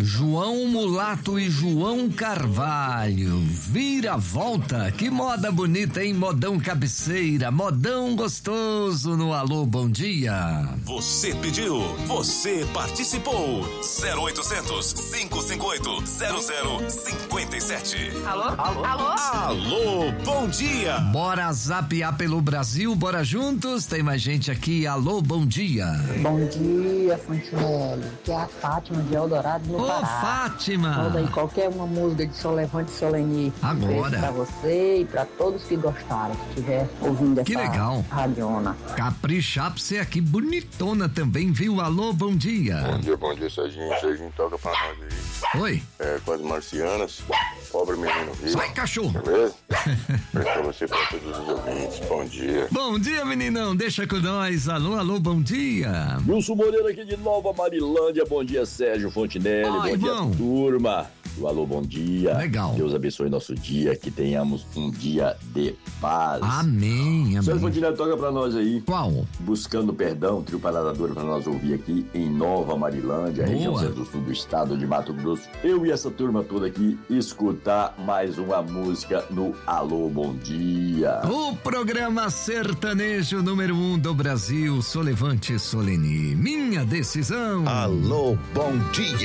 João Mulato e João Carvalho, vira-volta, que moda bonita, hein? Modão cabeceira, modão gostoso no Alô Bom Dia. Você pediu, você participou. 0800 558 0057. Alô? Alô? Alô? Alô, bom dia. Bora zapear pelo Brasil, bora juntos, tem mais gente aqui. Alô, bom dia. Bom dia, Fontinelli, que é a Fátima de Eldorado no Pará. Ô, Fátima! Manda aí qualquer uma música de Solevante e Soleni. Agora. Pra você e pra todos que gostaram, que estiver ouvindo essa Que legal. radiona. Caprichar pra você aqui, bonitona também, viu? Alô, bom dia. Bom dia, Serginho. Serginho toca pra nós aí. Oi. Com as marcianas, pobre menino vivo. Sai, cachorro. Beleza? Pra você e pra todos os ouvintes, bom dia. Bom dia, meninão, deixa com nós. Alô, alô, bom dia. Wilson Moreira aqui de Nova Marilândia, bom dia, Sérgio Fontinelli, bom irmão. dia, turma. Alô, bom dia. Legal. Deus abençoe nosso dia, que tenhamos um dia de paz. Amém, Sérgio amém. Fontinelli, toca pra nós aí. Qual? Buscando Perdão, trio paradador pra nós ouvir aqui em Nova Marilândia, Boa. região centro-sul do estado de Mato Grosso. Eu e essa turma toda aqui escutar mais uma música no Alô, bom dia. O programa sertanejo número 1 do Brasil, Solevante Soleni. Minha decisão. Alô, bom dia.